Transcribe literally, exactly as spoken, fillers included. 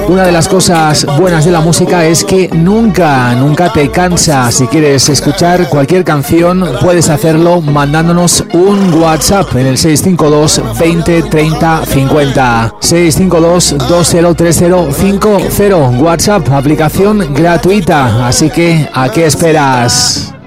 Una de las cosas buenas de la música es que nunca, nunca te cansa. Si quieres escuchar cualquier canción, puedes hacerlo mandándonos un WhatsApp en el seis cinco dos veinte treinta cincuenta. seis cinco dos dos cero tres cero cinco cero. WhatsApp, aplicación gratuita. Así que, ¿a qué esperas?